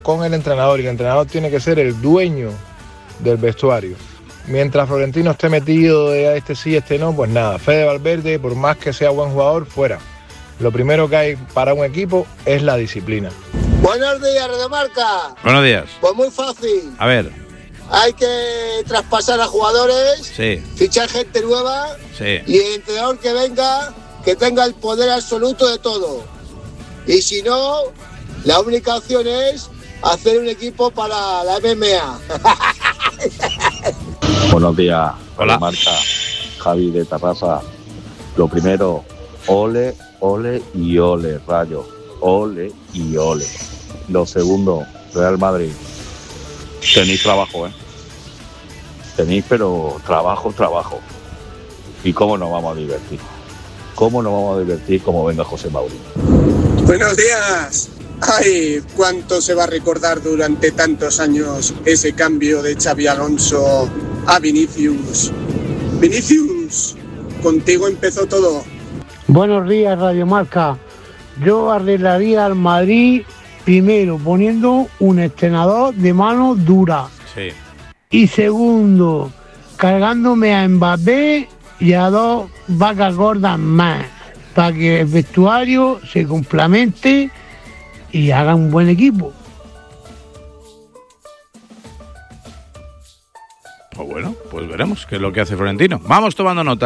con el entrenador, y el entrenador tiene que ser el dueño del vestuario. Mientras Florentino esté metido de este sí, este no, pues nada. Fede Valverde, por más que sea buen jugador, fuera. Lo primero que hay para un equipo es la disciplina. Buenos días, Radio Marca. Buenos días. Pues muy fácil. A ver. Hay que traspasar a jugadores, Sí. fichar gente nueva, Sí. y el entrenador que venga, que tenga el poder absoluto de todo. Y si no, la única opción es hacer un equipo para la MMA. Buenos días. Hola. Marca, Javi de Tarrasa. Lo primero, ole, ole y ole, Rayo. Ole y ole. Lo segundo, Real Madrid. Tenéis trabajo, ¿eh? Tenéis, pero trabajo. ¿Y cómo nos vamos a divertir? ¿Cómo nos vamos a divertir como venga José Mourinho? Buenos días. Ay, cuánto se va a recordar durante tantos años ese cambio de Xabi Alonso a Vinicius. Vinicius, contigo empezó todo. Buenos días, Radio Marca. Yo arreglaría al Madrid primero poniendo un entrenador de mano dura. Sí. Y segundo, cargándome a Mbappé y a 2 vacas gordas más, para que el vestuario se complemente y haga un buen equipo. Pues bueno, pues veremos qué es lo que hace Florentino. Vamos tomando nota.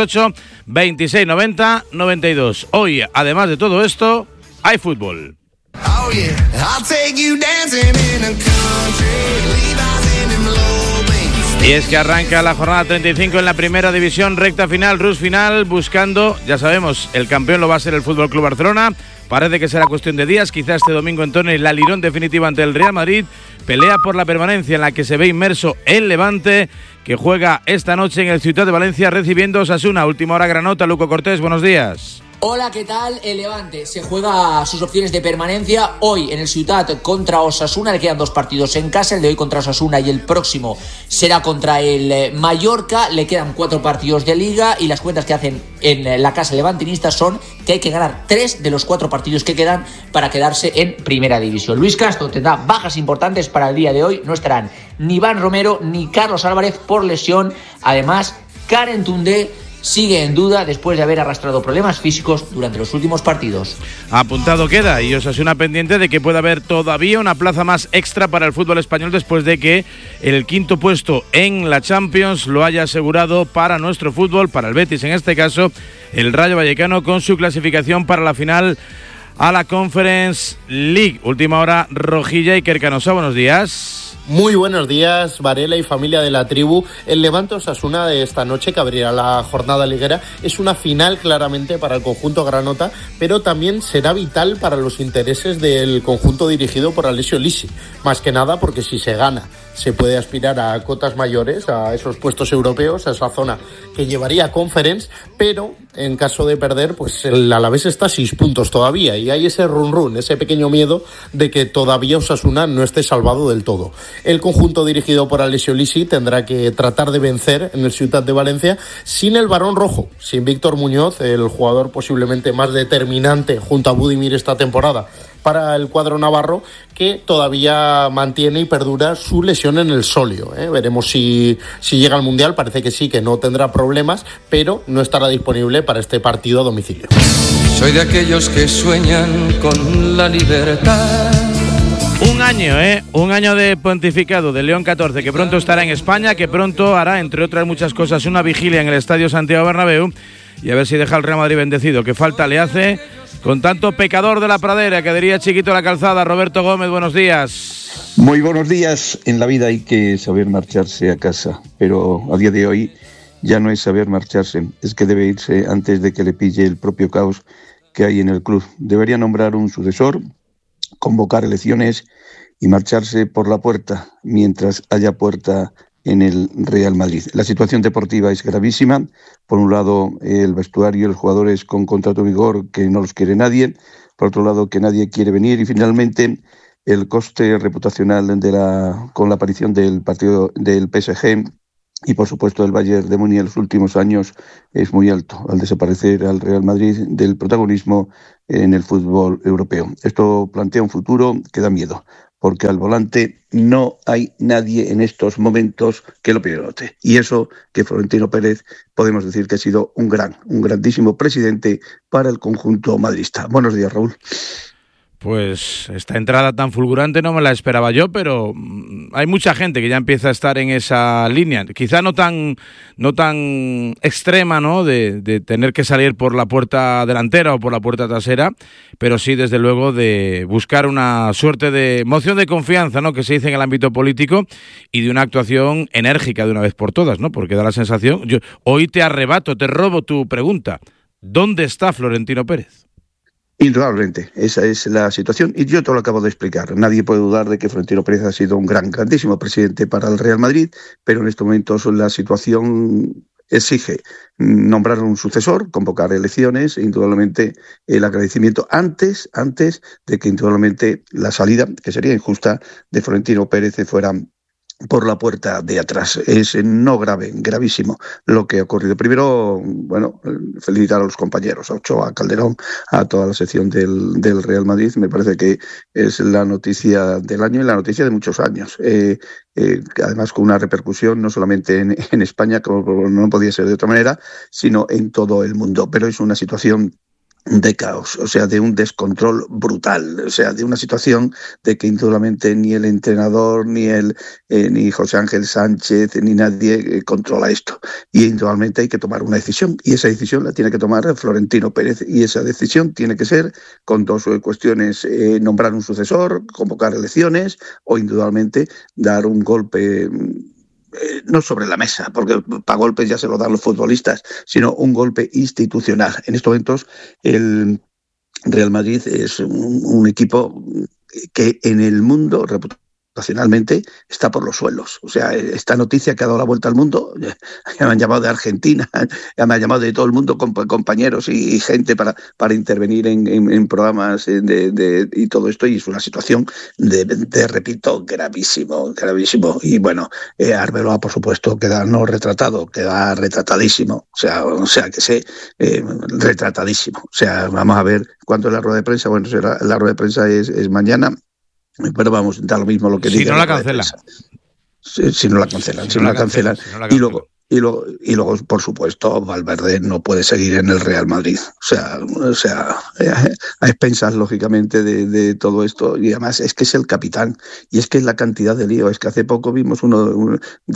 628-2690-92. Hoy, además de todo esto, hay fútbol. Oh yeah, I'll take you dancing in a country, Levi's in them low beams. Y es que arranca la jornada 35 en la primera división, recta final, rush final, buscando, ya sabemos, el campeón lo va a ser el Fútbol Club Barcelona. Parece que será cuestión de días, quizás este domingo en torno la lirón definitiva ante el Real Madrid. Pelea por la permanencia en la que se ve inmerso el Levante, que juega esta noche en el Ciutat de Valencia recibiendo Osasuna. Última hora Granota, Luco Cortés, buenos días. Hola, ¿qué tal? El Levante se juega sus opciones de permanencia hoy en el Ciutat contra Osasuna. Le quedan 2 partidos en casa, el de hoy contra Osasuna y el próximo será contra el Mallorca. Le quedan 4 partidos de Liga y las cuentas que hacen en la casa levantinista son que hay que ganar 3 de los 4 partidos que quedan para quedarse en Primera División. Luis Castro tendrá bajas importantes para el día de hoy. No estarán ni Iván Romero ni Carlos Álvarez por lesión. Además, Karen Toundé sigue en duda después de haber arrastrado problemas físicos durante los últimos partidos. Apuntado queda y Osasuna pendiente de que pueda haber todavía una plaza más extra para el fútbol español después de que el 5.º puesto en la Champions lo haya asegurado para nuestro fútbol, para el Betis en este caso, el Rayo Vallecano con su clasificación para la final a la Conference League. Última hora, Rojilla y Kercanosa, buenos días. Muy buenos días, Varela y familia de la tribu. El Levante Osasuna de esta noche, que abrirá la jornada liguera, es una final claramente para el conjunto granota, pero también será vital para los intereses del conjunto dirigido por Alessio Lisi. Más que nada porque si se gana, se puede aspirar a cotas mayores, a esos puestos europeos, a esa zona que llevaría a Conference, pero en caso de perder, pues el Alavés está a 6 puntos todavía y hay ese run, ese pequeño miedo de que todavía Osasuna no esté salvado del todo. El conjunto dirigido por Alessio Lisi tendrá que tratar de vencer en el Ciutat de Valencia sin el Barón Rojo, sin Víctor Muñoz, el jugador posiblemente más determinante junto a Budimir esta temporada para el cuadro navarro, que todavía mantiene y perdura su lesión en el sóleo. Veremos si llega al Mundial, parece que sí, que no tendrá problemas, pero no estará disponible para este partido a domicilio. Soy de aquellos que sueñan con la libertad. Un año de pontificado de León XIV, que pronto estará en España, que pronto hará, entre otras muchas cosas, una vigilia en el Estadio Santiago Bernabéu, y a ver si deja el Real Madrid bendecido, que falta le hace con tanto pecador de la pradera, que diría Chiquito la Calzada. Roberto Gómez, buenos días. Muy buenos días. En la vida hay que saber marcharse a casa, pero a día de hoy ya no es saber marcharse, es que debe irse antes de que le pille el propio caos que hay en el club. Debería nombrar un sucesor, convocar elecciones y marcharse por la puerta mientras haya puerta en el Real Madrid. La situación deportiva es gravísima. Por un lado, el vestuario y los jugadores con contrato en vigor que no los quiere nadie. Por otro lado, que nadie quiere venir. Y finalmente, el coste reputacional con la aparición del partido del PSG y, por supuesto, el Bayern de Múnich en los últimos años es muy alto al desaparecer al Real Madrid del protagonismo en el fútbol europeo. Esto plantea un futuro que da miedo. porque al volante no hay nadie en estos momentos que lo pilote. Y eso que Florentino Pérez podemos decir que ha sido un grandísimo presidente para el conjunto madridista. Buenos días, Raúl. Pues esta entrada tan fulgurante no me la esperaba yo, pero hay mucha gente que ya empieza a estar en esa línea, quizá no tan extrema, ¿no? De tener que salir por la puerta delantera o por la puerta trasera, pero sí desde luego de buscar una suerte de moción de confianza, ¿no? Que se dice en el ámbito político, y de una actuación enérgica de una vez por todas, ¿no? Porque da la sensación, hoy te robo tu pregunta, ¿dónde está Florentino Pérez? Indudablemente, esa es la situación y yo te lo acabo de explicar. Nadie puede dudar de que Florentino Pérez ha sido un grandísimo presidente para el Real Madrid, pero en estos momentos la situación exige nombrar un sucesor, convocar elecciones e indudablemente el agradecimiento antes de que indudablemente la salida, que sería injusta, de Florentino Pérez fuera por la puerta de atrás. Es gravísimo lo que ha ocurrido. Primero, bueno, felicitar a los compañeros, a Ochoa, a Calderón, a toda la sección del Real Madrid. Me parece que es la noticia del año y la noticia de muchos años. Además con una repercusión no solamente en España, como no podía ser de otra manera, sino en todo el mundo. Pero es una situación de caos, o sea, de un descontrol brutal, o sea, de una situación de que indudablemente ni el entrenador, ni José Ángel Sánchez, ni nadie controla esto. Y indudablemente hay que tomar una decisión, y esa decisión la tiene que tomar Florentino Pérez, y esa decisión tiene que ser con dos cuestiones: nombrar un sucesor, convocar elecciones, o indudablemente dar un golpe, no sobre la mesa, porque para golpes ya se lo dan los futbolistas, sino un golpe institucional. En estos momentos el Real Madrid es un equipo que en el mundo reputacionalmente está por los suelos. O sea, esta noticia que ha dado la vuelta al mundo, ya me han llamado de Argentina, ya me han llamado de todo el mundo, compañeros y gente para intervenir en programas y todo esto, y es una situación repito, gravísimo. Y bueno, Arbeloa, por supuesto, queda no retratado, queda retratadísimo, o sea que sé, retratadísimo. O sea, vamos a ver cuánto es la rueda de prensa. Bueno, la rueda de prensa es mañana, pero vamos, da lo mismo lo que diga. Si no la cancela. Si no la cancelan. Y luego, por supuesto, Valverde no puede seguir en el Real Madrid. O sea, a expensas, lógicamente, de todo esto. Y además es que es el capitán. Y es que es la cantidad de lío. Es que hace poco vimos uno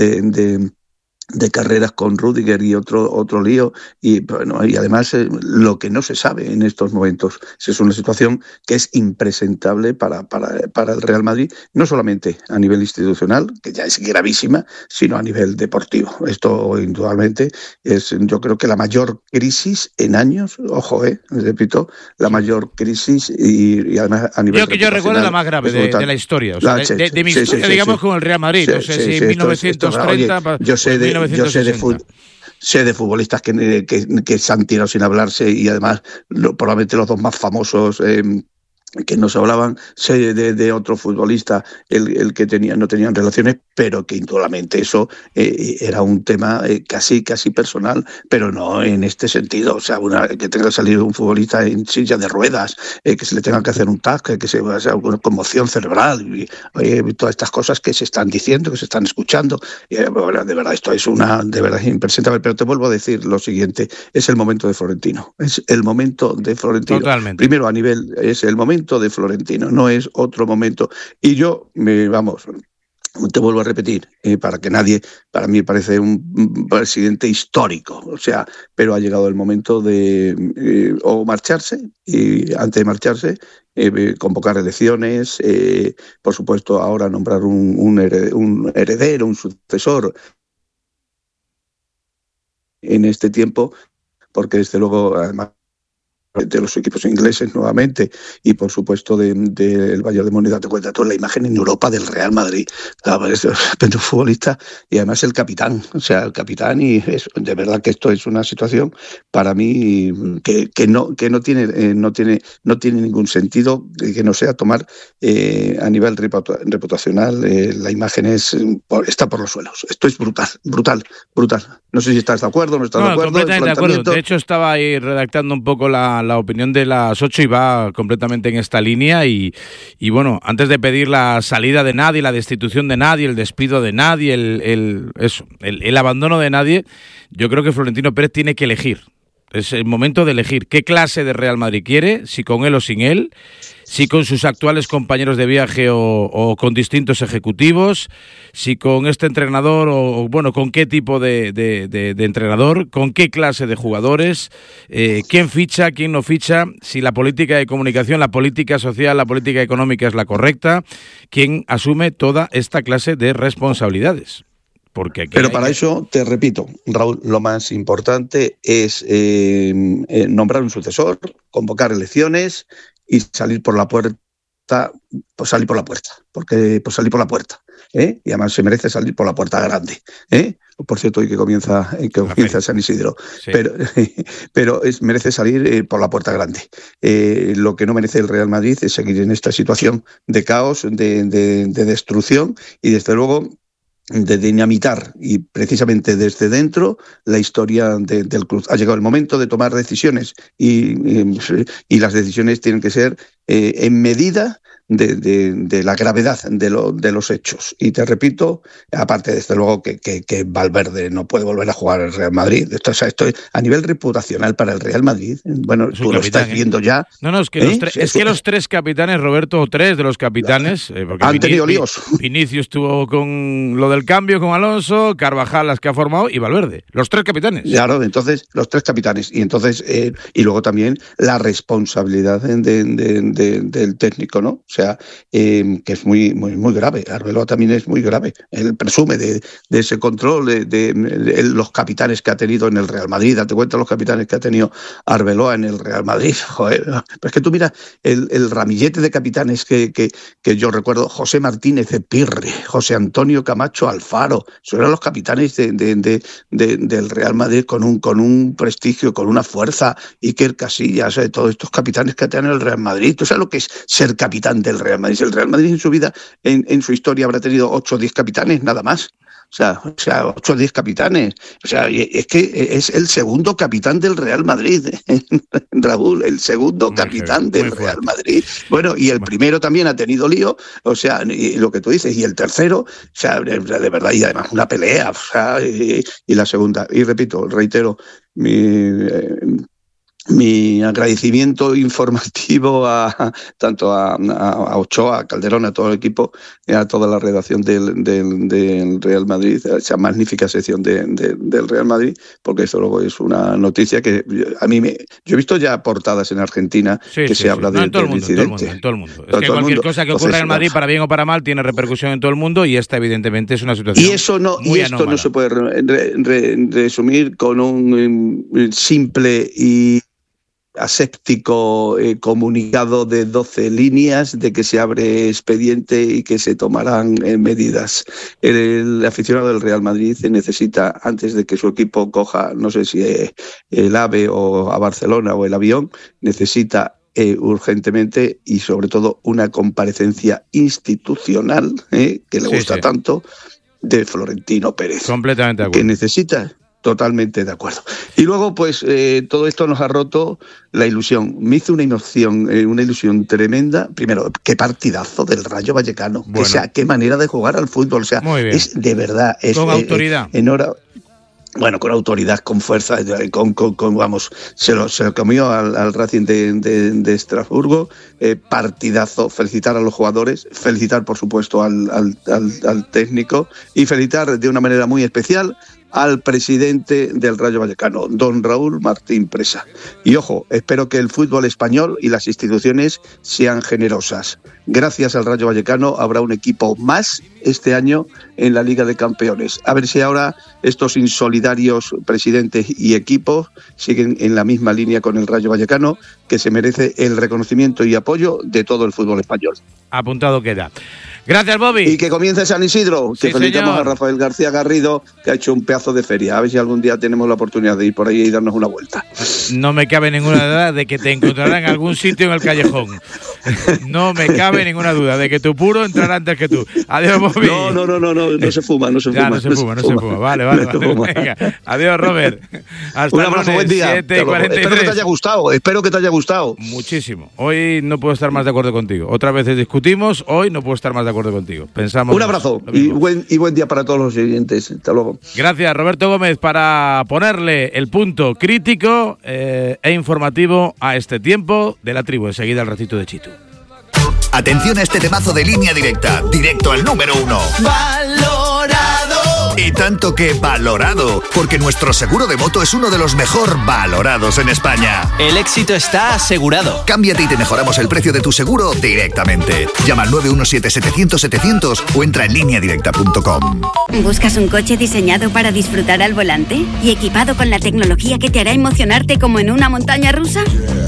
de carreras con Rüdiger y otro lío, y bueno, y además lo que no se sabe en estos momentos. Es una situación que es impresentable para el Real Madrid, no solamente a nivel institucional, que ya es gravísima, sino a nivel deportivo. Esto indudablemente es, yo creo que la mayor crisis en años, ojo, repito, la mayor crisis, y además a nivel yo recuerdo la más grave de la historia, o sea, de mi historia, digamos, con el Real Madrid. No sé si en 1930... Sé de futbolistas que se han tirado sin hablarse, y además probablemente los dos más famosos que no se hablaban. Sé de otro futbolista, el que no tenían relaciones, pero que indudablemente eso era un tema casi personal, pero no en este sentido. O sea, que tenga que salir un futbolista en silla de ruedas, que se le tenga que hacer un TAC, que sea una conmoción cerebral, y todas estas cosas que se están diciendo, que se están escuchando. Bueno, de verdad, esto es de verdad impresentable. Pero te vuelvo a decir lo siguiente: es el momento de Florentino. Es el momento de Florentino. Totalmente. Primero, es el momento de Florentino, no es otro momento. Y yo, te vuelvo a repetir, para mí parece un presidente histórico, o sea, pero ha llegado el momento de o marcharse, y antes de marcharse, convocar elecciones, por supuesto ahora nombrar un heredero, un sucesor en este tiempo, porque desde luego, además de los equipos ingleses nuevamente, y por supuesto del Bayern de Múnich. Date cuenta toda la imagen en Europa del Real Madrid, es un futbolista y además el capitán, y de verdad que esto es una situación para mí que no tiene ningún sentido, que no sea tomar a nivel reputacional, la imagen está por los suelos. Esto es brutal. No sé si estás de acuerdo o no estás de acuerdo. Completamente de acuerdo. De hecho, estaba ahí redactando un poco la la opinión de las 8 y va completamente en esta línea y bueno, antes de pedir la salida de nadie, la destitución de nadie, el despido de nadie, el abandono de nadie, yo creo que Florentino Pérez tiene que elegir. Es el momento de elegir qué clase de Real Madrid quiere, si con él o sin él, si con sus actuales compañeros de viaje o con distintos ejecutivos, si con este entrenador o bueno, con qué tipo de entrenador, con qué clase de jugadores, quién ficha, quién no ficha, si la política de comunicación, la política social, la política económica es la correcta, quién asume toda esta clase de responsabilidades. Pero para eso, te repito, Raúl, lo más importante es nombrar un sucesor, convocar elecciones y salir por la puerta, pues salir por la puerta, y además se merece salir por la puerta grande, Por cierto, hoy que comienza San Isidro, sí. pero merece salir por la puerta grande. Lo que no merece el Real Madrid es seguir en esta situación de caos, de destrucción y desde luego de dinamitar y precisamente desde dentro la historia del club. Ha llegado el momento de tomar decisiones y las decisiones tienen que ser en medida de la gravedad de los hechos. Y te repito, aparte desde luego que Valverde no puede volver a jugar al Real Madrid. Esto es a nivel reputacional para el Real Madrid. Bueno, tú lo estás viendo ya. No, es que los tres capitanes, Roberto, o tres de los capitanes, porque han tenido líos. Vinicius estuvo con lo del cambio con Alonso, Carvajal las que ha formado y Valverde. Los tres capitanes. Claro, entonces los tres capitanes. Y entonces y luego también la responsabilidad del técnico, ¿no? O sea, que es muy, muy, muy grave. Arbeloa también es muy grave. Él presume de ese control de los capitanes que ha tenido en el Real Madrid. Date cuenta los capitanes que ha tenido Arbeloa en el Real Madrid. Joder, pero es que tú mira el ramillete de capitanes que yo recuerdo. José Martínez de Pirri, José Antonio Camacho Alfaro. Esos eran los capitanes del Real Madrid con un prestigio, con una fuerza. Iker Casillas, todos estos capitanes que tienen el Real Madrid. ¿Tú sabes lo que es ser capitán del Real Madrid? El Real Madrid en su vida, en su historia, habrá tenido 8 o 10 capitanes, nada más. O sea, 8 o 10 capitanes. O sea, es que es el segundo capitán del Real Madrid, Raúl, el segundo capitán del Real Madrid. Bueno, y el primero también ha tenido lío, o sea, y lo que tú dices, y el tercero, o sea, de verdad, y además una pelea, o sea, y la segunda. Y repito, reitero, mi agradecimiento informativo tanto a Ochoa, a Calderón, a todo el equipo, a toda la redacción del Real Madrid, a esa magnífica sección del Real Madrid, porque esto luego es una noticia que a mí yo he visto ya portadas en Argentina se habla del incidente. En todo el mundo. Es que cualquier cosa que ocurra en Madrid, para bien o para mal, tiene repercusión en todo el mundo y esta evidentemente es una situación esto no se puede resumir con un simple y aséptico comunicado de 12 líneas de que se abre expediente y que se tomarán medidas. El aficionado del Real Madrid necesita, antes de que su equipo coja, no sé si el AVE o a Barcelona o el avión, necesita urgentemente y sobre todo una comparecencia institucional que le gusta tanto de Florentino Pérez. Completamente de acuerdo. Que necesita. Totalmente de acuerdo. Y luego, pues, todo esto nos ha roto la ilusión. Me hizo una ilusión tremenda. Primero, qué partidazo del Rayo Vallecano. Bueno. O sea, qué manera de jugar al fútbol. O sea, es de verdad. Con autoridad. Bueno, con autoridad, con fuerza, vamos, se lo comió al Racing de Estrasburgo. Partidazo. Felicitar a los jugadores, felicitar, por supuesto, al técnico y felicitar de una manera muy especial al presidente del Rayo Vallecano, don Raúl Martín Presa. Y ojo, espero que el fútbol español y las instituciones sean generosas. Gracias al Rayo Vallecano habrá un equipo más este año en la Liga de Campeones. A ver si ahora estos insolidarios presidentes y equipos siguen en la misma línea con el Rayo Vallecano, que se merece el reconocimiento y apoyo de todo el fútbol español. Apuntado queda. Gracias, Bobby. Y que comience San Isidro. Que felicitamos a Rafael García Garrido, que ha hecho un pedazo de feria. A ver si algún día tenemos la oportunidad de ir por ahí y darnos una vuelta. No me cabe ninguna duda de que te encontrará en algún sitio en el callejón. No me cabe ninguna duda de que tu puro entrará antes que tú. Adiós, Bobby. No se fuma. No se fuma. Vale. Venga, adiós, Robert. Hasta un abrazo, buen día. 7:43. Espero que te haya gustado. Muchísimo. Hoy no puedo estar más de acuerdo contigo. Otras veces discutimos, hoy no puedo estar más de acuerdo contigo. Pensamos. Un abrazo y buen día para todos los oyentes. Hasta luego. Gracias, Roberto Gómez, para ponerle el punto crítico e informativo a este tiempo de la tribu. Enseguida el ratito de Chitu. Atención a este temazo de Línea Directa, directo al número 1. ¡Valorado! Y tanto que valorado, porque nuestro seguro de moto es uno de los mejor valorados en España. El éxito está asegurado. Cámbiate y te mejoramos el precio de tu seguro directamente. Llama al 917-700-700 o entra en lineadirecta.com. ¿Buscas un coche diseñado para disfrutar al volante y equipado con la tecnología que te hará emocionarte como en una montaña rusa?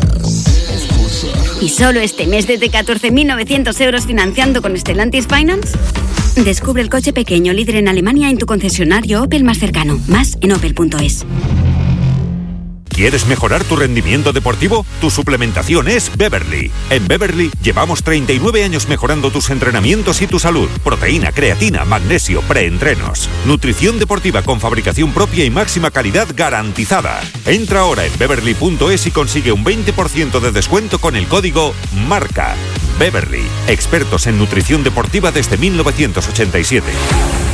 ¿Y solo este mes desde 14.900 euros financiando con Stellantis Finance? Descubre el coche pequeño líder en Alemania en tu concesionario Opel más cercano. Más en opel.es. ¿Quieres mejorar tu rendimiento deportivo? Tu suplementación es Beverly. En Beverly llevamos 39 años mejorando tus entrenamientos y tu salud. Proteína, creatina, magnesio, preentrenos. Nutrición deportiva con fabricación propia y máxima calidad garantizada. Entra ahora en Beverly.es y consigue un 20% de descuento con el código MARCA. Beverly, expertos en nutrición deportiva desde 1987.